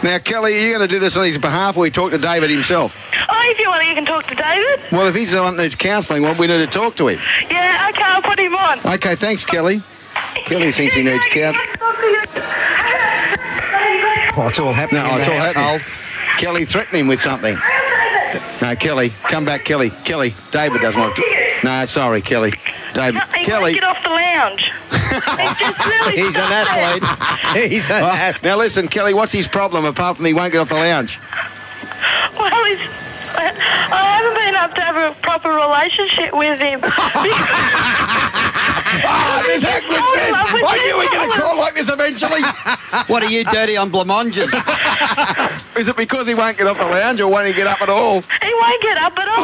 Now, Kelly, are you going to do this on his behalf, or we talk to David himself? Oh, if you want, you can talk to David. Well, if he's the one that needs counselling, well, we need to talk to him. Yeah, okay, I'll put him on. Okay, thanks, Kelly. Kelly thinks he needs counselling. Oh, it's all happening. No, it's all happening. Kelly threatened him with something. No, Kelly, come back, Kelly. Kelly, David doesn't want to... No, sorry, Kelly. David, Kelly. Get off the lounge. He's just really He's an athlete. He's an athlete. Now, listen, Kelly, what's his problem apart from he won't get off the lounge? Well, I haven't been able to have a proper relationship with him. Is that good news? I knew we were going to call like this eventually. What are you dirty on blancmanges? Is it because he won't get off the lounge, or won't he get up at all? He won't get up at all.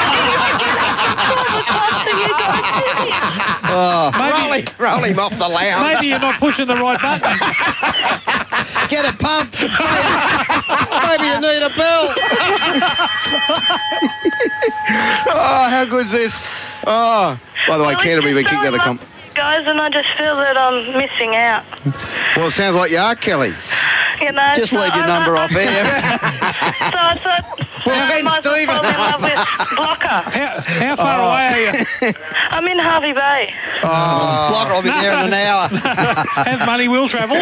Roll him off the lounge. Maybe you're not pushing the right buttons. Get a pump. Maybe you need a bell. Oh, how good's this? Oh, by the way, Canterbury been kicked out of the comp. Guys, and I just feel that I'm missing out. Well, it sounds like you are, Kelly. You know, Just leave your number off here. We'll send Stephen. I'm in love with Blocker. How far away are you? I'm in Harvey Bay. Blocker will be there in an hour. Have money, will travel.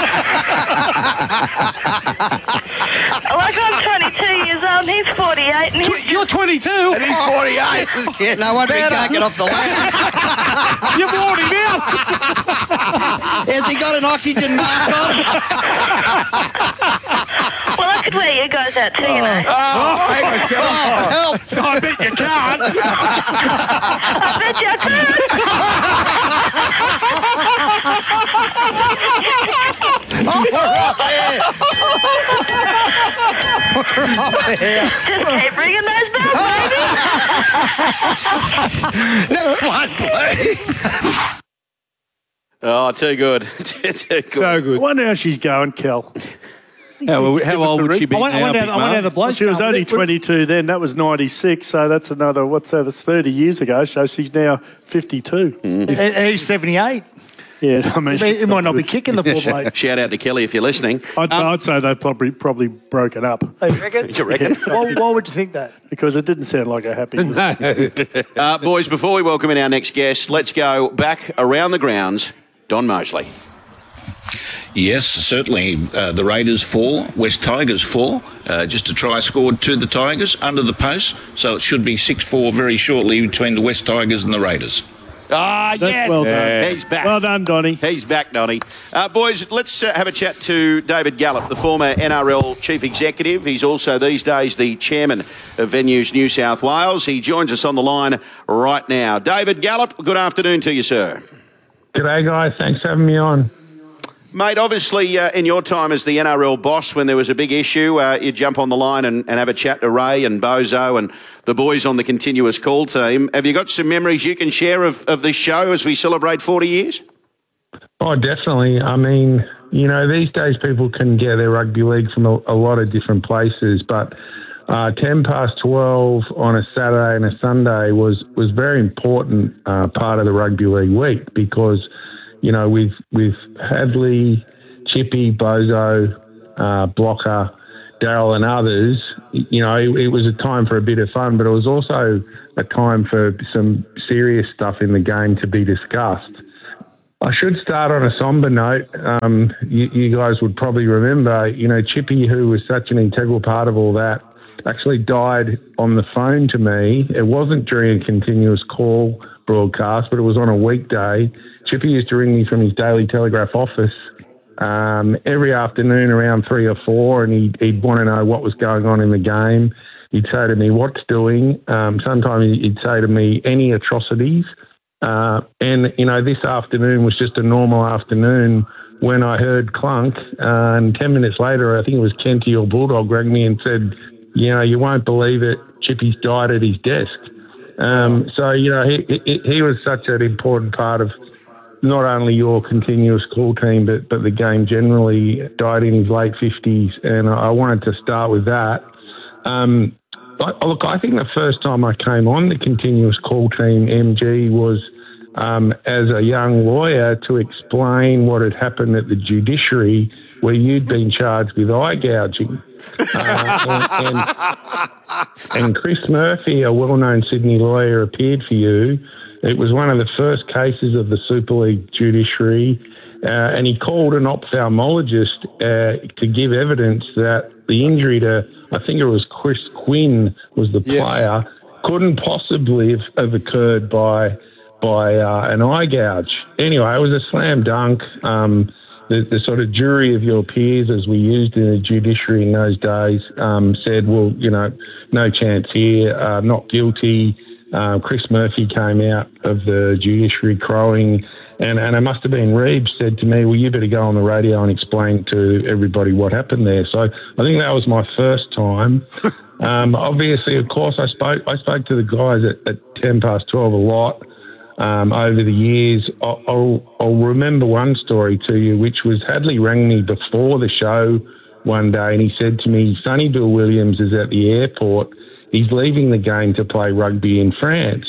Like, I'm 22 years old, he's 48. And You're 22. And he's 48. No wonder he can't get off the lounge. You've worn him out. Has he got an oxygen mask on? Well, I could wear you guys out too, you know. Hang on, Kelly. Help! I bet you can't. I bet you Just keep bringing those back, baby. Next one, please. Oh, too good. Too good. So good. I wonder how she's going, Kel. How old would she be now? I wonder how the bloke. She was only 22 then. That was 96. So that's another, that's 30 years ago. So she's now 52. He's 78. Yeah, I mean, He might not be kicking the poor bloke. Shout out to Kelly if you're listening. I'd say they probably broke it up. You reckon? You reckon? Why would you think that? Because it didn't sound like a happy. Boys, before we welcome in our next guest, let's go back around the grounds. Don Mosley. Yes, certainly. The Raiders 4, West Tigers 4. Just a try scored to the Tigers under the post. So it should be 6-4 very shortly between the West Tigers and the Raiders. Ah, yes. Well done. He's back. Well done, Donny. He's back, Donny. Boys, let's have a chat to David Gallop, the former NRL Chief Executive. He's also these days the Chairman of Venues New South Wales. He joins us on the line right now. David Gallop, good afternoon to you, sir. G'day, guys. Thanks for having me on. Mate, obviously, in your time as the NRL boss, when there was a big issue, you jump on the line and have a chat to Ray and Bozo and the boys on the continuous call team. Have you got some memories you can share of this show as we celebrate 40 years? Oh, definitely. I mean, you know, these days people can get their rugby league from a lot of different places, but 10 past 12 on a Saturday and a Sunday was very important part of the rugby league week because, you know, with Hadley, Chippy, Bozo, Blocker, Daryl and others, you know, it was a time for a bit of fun, but it was also a time for some serious stuff in the game to be discussed. I should start on a sombre note. You guys would probably remember, you know, Chippy, who was such an integral part of all that, actually died on the phone to me. It wasn't during a continuous call broadcast, but it was on a weekday. Chippy used to ring me from his Daily Telegraph office every afternoon around 3 or 4, and he'd want to know what was going on in the game. He'd say to me, what's doing? Sometimes he'd say to me, any atrocities? And, you know, this afternoon was just a normal afternoon when I heard clunk, and 10 minutes later, I think it was Kenty or Bulldog rang me and said, you know, you won't believe it, Chippy's died at his desk. So, you know, he was such an important part of not only your continuous call team, but the game generally. Died in his late 50s, and I wanted to start with that. Look, I think the first time I came on the continuous call team, MG, was as a young lawyer to explain what had happened at the judiciary where you'd been charged with eye gouging. And Chris Murphy, a well-known Sydney lawyer, appeared for you. It was one of the first cases of the Super League judiciary, and he called an ophthalmologist to give evidence that the injury to, I think it was Chris Quinn was the player, couldn't possibly have occurred by an eye gouge. Anyway, it was a slam dunk. The sort of jury of your peers, as we used in the judiciary in those days, said, well, no chance here, not guilty. Chris Murphy came out of the judiciary crowing, and it must have been Reeves said to me, well, you better go on the radio and explain to everybody what happened there. So I think that was my first time. Obviously, of course, I spoke to the guys at 12:10 a lot. Over the years, I'll remember one story to you, which was Hadley rang me before the show one day and he said to me, Sonny Bill Williams is at the airport. He's leaving the game to play rugby in France.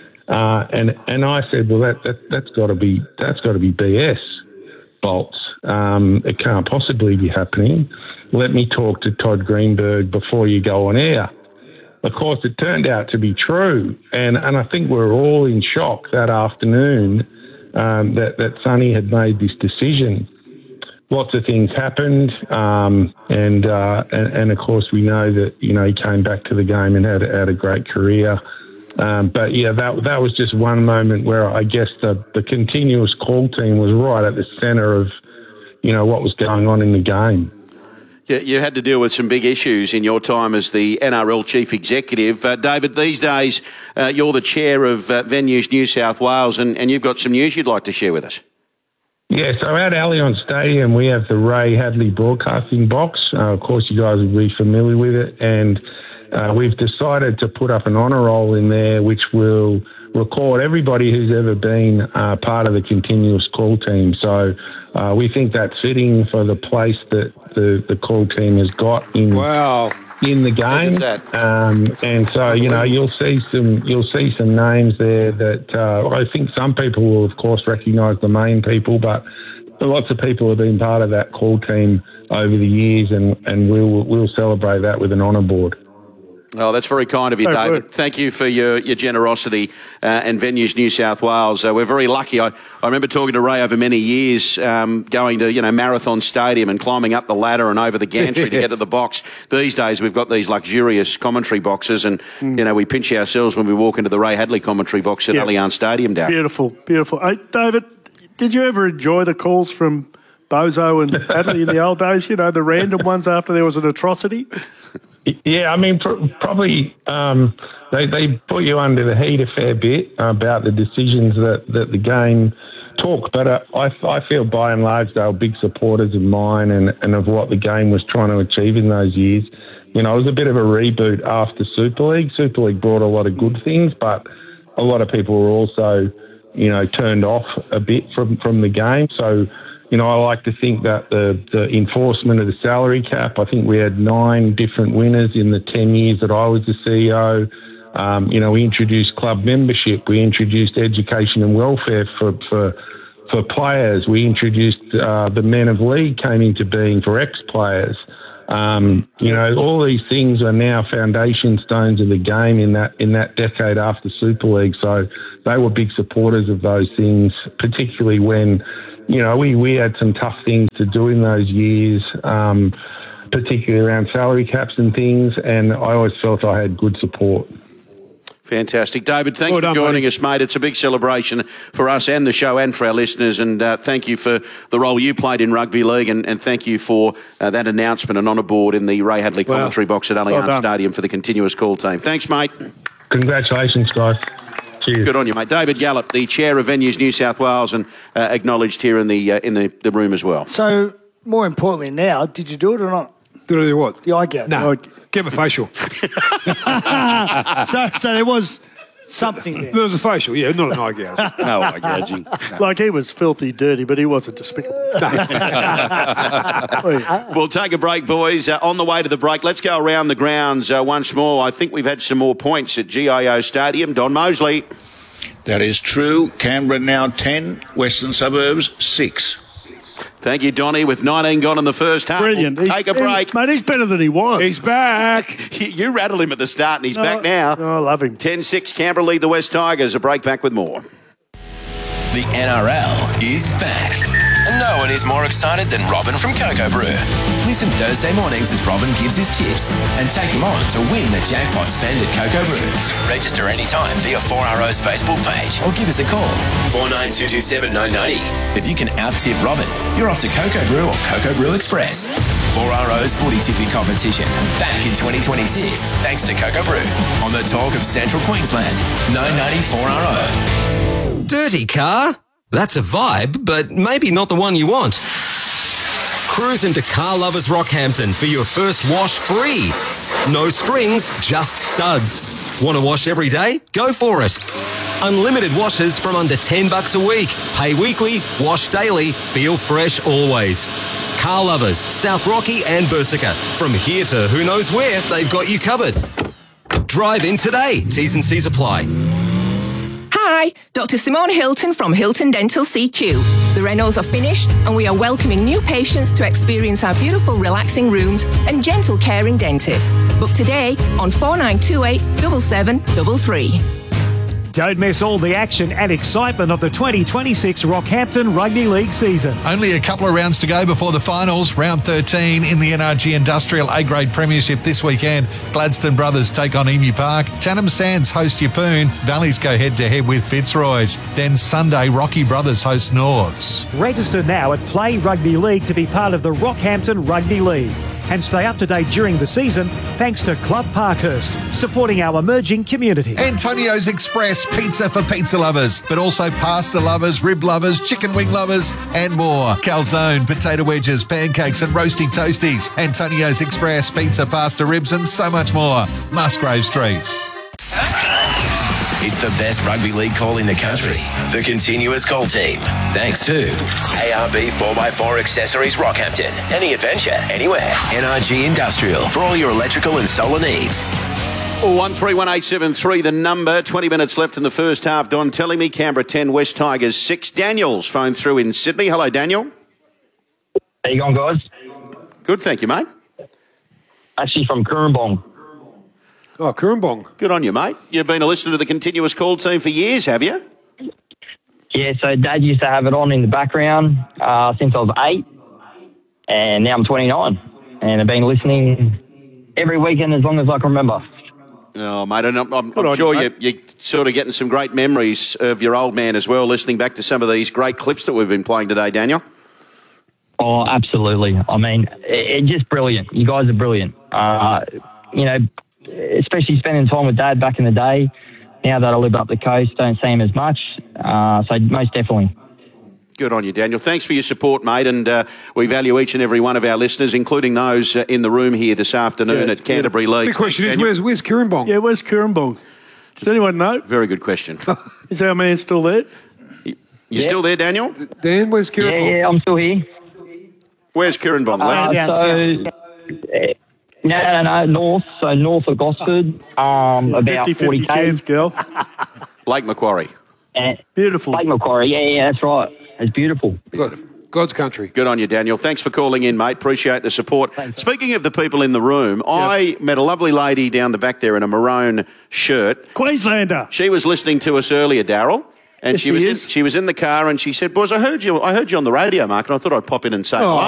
And I said, well, that's got to be BS, Bolts. It can't possibly be happening. Let me talk to Todd Greenberg before you go on air. Of course, it turned out to be true, and I think we were all in shock that afternoon that Sonny had made this decision. Lots of things happened, and of course we know that he came back to the game and had a great career. But yeah, that was just one moment where I guess the continuous call team was right at the centre of what was going on in the game. Yeah, you had to deal with some big issues in your time as the NRL Chief Executive. David, these days you're the chair of Venues New South Wales, and you've got some news you'd like to share with us. Yeah, so at Allianz Stadium we have the Ray Hadley broadcasting box. Of course, you guys will be familiar with it, and we've decided to put up an honour roll in there which will record everybody who's ever been part of the continuous call team. So we think that's fitting for the place that the call team has got in the game. And so you'll see some names there that I think some people will of course recognise the main people, but lots of people have been part of that call team over the years, and we'll celebrate that with an honour board. Oh, that's very kind of you, David. Thank you for your generosity and Venues New South Wales. We're very lucky. I remember talking to Ray over many years, going to Marathon Stadium and climbing up the ladder and over the gantry to get to the box. These days we've got these luxurious commentary boxes, and we pinch ourselves when we walk into the Ray Hadley commentary box at Allianz Stadium. Down. Beautiful. Hey, David, did you ever enjoy the calls from Bozo and Hadley in the old days? The random ones after there was an atrocity. Yeah, I mean, probably they put you under the heat a fair bit about the decisions that the game took, but I feel by and large they were big supporters of mine and of what the game was trying to achieve in those years. It was a bit of a reboot after Super League. Super League brought a lot of good things, but a lot of people were also, turned off a bit from the game. So, I like to think that the enforcement of the salary cap, I think we had 9 different winners in the 10 years that I was the CEO. We introduced club membership. We introduced education and welfare for players. We introduced the Men of League came into being for ex-players. All these things are now foundation stones of the game in that decade after Super League. So they were big supporters of those things, particularly when we had some tough things to do in those years, particularly around salary caps and things, and I always felt I had good support. Fantastic. David, thanks for joining us, mate. It's a big celebration for us and the show and for our listeners, and thank you for the role you played in rugby league, and thank you for that announcement and honour board in the Ray Hadley commentary box at Allianz Stadium for the continuous call team. Thanks, mate. Congratulations, guys. Cheers. Good on you, mate. David Gallop, the chair of Venues New South Wales, and acknowledged here in the room as well. So, more importantly now, did you do it or not? Did I do what? The eye gouge. No, get my facial. So there was something there. There was a facial, yeah, not an eye gouge. No eye gouging. Like he was filthy dirty, but he wasn't despicable. We'll take a break, boys. On the way to the break, let's go around the grounds once more. I think we've had some more points at GIO Stadium. Don Mosley. That is true. Canberra now 10, Western Suburbs 6. Thank you, Donnie, with 19 gone in the first half. Brilliant. We'll take a break. Mate, he's better than he was. He's back. You rattled him at the start and he's back now. Oh, I love him. 10-6, Canberra lead the West Tigers. A break, back with more. The NRL is back. And no one is more excited than Robin from Cocoa Brew. Listen Thursday mornings as Robin gives his tips and take him on to win the jackpot spend at Cocoa Brew. Register anytime via 4RO's Facebook page or give us a call, 49227990. If you can out-tip Robin, you're off to Cocoa Brew or Cocoa Brew Express. 4RO's footy tipping competition back in 2026 thanks to Cocoa Brew on the talk of Central Queensland. 990 4RO. Dirty car? That's a vibe, but maybe not the one you want. Cruise into Car Lovers Rockhampton for your first wash free. No strings, just suds. Want to wash every day? Go for it. Unlimited washes from under $10 a week. Pay weekly, wash daily, feel fresh always. Car Lovers, South Rocky and Bersica. From here to who knows where, they've got you covered. Drive in today. T's and C's apply. Hi, Dr. Simone Hilton from Hilton Dental CQ. The renos are finished and we are welcoming new patients to experience our beautiful relaxing rooms and gentle caring dentists. Book today on 4928 7733. Don't miss all the action and excitement of the 2026 Rockhampton Rugby League season. Only a couple of rounds to go before the finals. Round 13 in the NRG Industrial A-Grade Premiership this weekend. Gladstone Brothers take on Emu Park. Tannum Sands host Yeppoon. Valleys go head-to-head with Fitzroy's. Then Sunday, Rocky Brothers host Norths. Register now at Play Rugby League to be part of the Rockhampton Rugby League. And stay up to date during the season thanks to Club Parkhurst, supporting our emerging community. Antonio's Express, pizza for pizza lovers, but also pasta lovers, rib lovers, chicken wing lovers, and more. Calzone, potato wedges, pancakes and roasty toasties. Antonio's Express, pizza, pasta, ribs and so much more. Musgrave Street. It's the best rugby league call in the country. The Continuous Call Team. Thanks to ARB 4x4 Accessories Rockhampton. Any adventure, anywhere. NRG Industrial for all your electrical and solar needs. 131873, the number. 20 minutes left in the first half. Don telling me Canberra 10, West Tigers 6. Daniel's phone through in Sydney. Hello, Daniel. How you going, guys? Good, thank you, mate. Actually from Cooranbong. Oh, Cooranbong. Good on you, mate. You've been a listener to the Continuous Call Team for years, have you? Yeah, so Dad used to have it on in the background since I was 8, and now I'm 29, and I've been listening every weekend as long as I can remember. Oh, mate, and I'm sure you're sort of getting some great memories of your old man as well, listening back to some of these great clips that we've been playing today, Daniel. Oh, absolutely. I mean, it's just brilliant. You guys are brilliant. You know, especially spending time with Dad back in the day. Now that I live up the coast, don't see him as much. So most definitely. Good on you, Daniel. Thanks for your support, mate, and we value each and every one of our listeners, including those in the room here this afternoon at Canterbury League. The question is, where's Cooranbong? Yeah, where's Cooranbong? Does anyone know? Very good question. Is our man still there? You still there, Daniel? Dan, where's Cooranbong? Yeah, I'm still here. Where's Cooranbong? No, north. So north of Gosford, about 40 chance, girl. Lake Macquarie. Beautiful. Lake Macquarie, yeah, that's right. It's beautiful. God's country. Good on you, Daniel. Thanks for calling in, mate. Appreciate the support. Thanks. Speaking of the people in the room, I met a lovely lady down the back there in a maroon shirt. Queenslander. She was listening to us earlier, Daryl. And Yes, she was in the car and she said, "Boys, I heard you on the radio, Mark, and I thought I'd pop in and say hello."